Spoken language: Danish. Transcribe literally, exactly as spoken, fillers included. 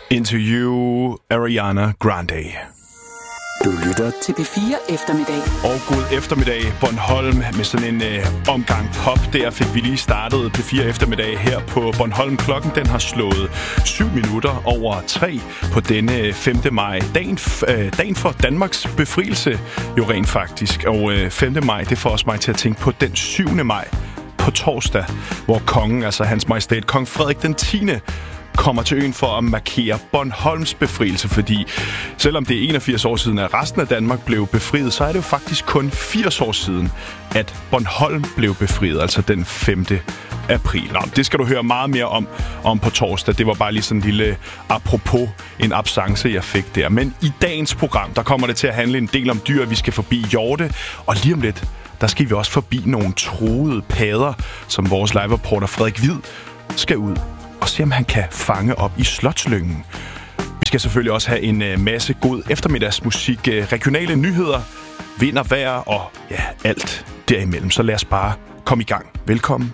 Into You, Ariana Grande. Du lytter til P fire Eftermiddag. Og god eftermiddag, Bornholm, med sådan en øh, omgang pop. Der fik vi lige startet P fire Eftermiddag her på Bornholm. Klokken den har slået syv minutter over tre på denne femte maj. Dagen, øh, dagen for Danmarks befrielse, jo rent faktisk. Og øh, femte maj, det får også mig til at tænke på den syvende maj på torsdag, hvor kongen, altså hans majestæt, kong Frederik den tiende, kommer til øen for at markere Bornholms befrielse, fordi selvom det er enogfirs år siden, at resten af Danmark blev befriet, så er det jo faktisk kun firs år siden, at Bornholm blev befriet, altså den femte april. Nå, det skal du høre meget mere om, om på torsdag. Det var bare lige sådan en lille apropos, en absence, jeg fik der. Men i dagens program, der kommer det til at handle en del om dyr. Vi skal forbi hjorte, og lige om lidt, der skal vi også forbi nogle truede padder, som vores live-reporter Frederik Hvid skal ud og se, om han kan fange op i Slotslyngen. Vi skal selvfølgelig også have en uh, masse god eftermiddagsmusik, uh, regionale nyheder, vind og vejr og ja, alt derimellem. Så lad os bare komme i gang. Velkommen